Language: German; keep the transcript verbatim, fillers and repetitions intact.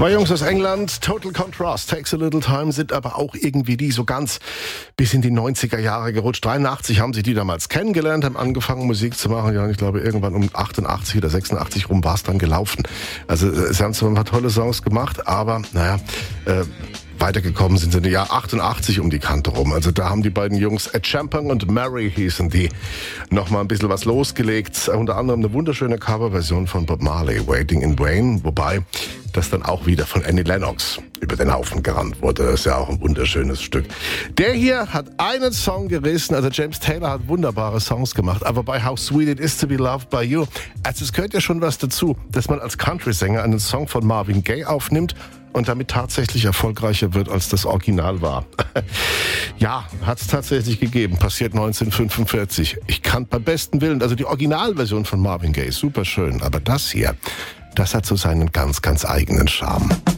Zwei Jungs aus England, Total Contrast, Takes a Little Time, sind aber auch irgendwie die so ganz bis in die neunziger Jahre gerutscht. dreiundachtzig haben sie die damals kennengelernt, haben angefangen Musik zu machen. Ja, ich glaube irgendwann um achtundachtzig oder sechsundachtzig rum war es dann gelaufen. Also sie haben zwar ein paar tolle Songs gemacht, aber naja, äh, weitergekommen sind sie im Jahr achtundachtzig um die Kante rum. Also da haben die beiden Jungs, Ed Sheeran und Mary hießen die, nochmal ein bisschen was losgelegt. Unter anderem eine wunderschöne Coverversion von Bob Marley, Waiting in Rain, wobei das dann auch wieder von Annie Lennox über den Haufen gerannt wurde. Das ist ja auch ein wunderschönes Stück. Der hier hat einen Song gerissen, also James Taylor hat wunderbare Songs gemacht, aber bei How Sweet It Is to Be Loved by You, also es gehört ja schon was dazu, dass man als Country-Sänger einen Song von Marvin Gaye aufnimmt und damit tatsächlich erfolgreicher wird, als das Original war. Ja, hat es tatsächlich gegeben. Passiert neunzehnhundertfünfundvierzig. Ich kann beim besten Willen, also die Originalversion von Marvin Gaye ist super schön, aber das hier, das hat so seinen ganz, ganz eigenen Charme.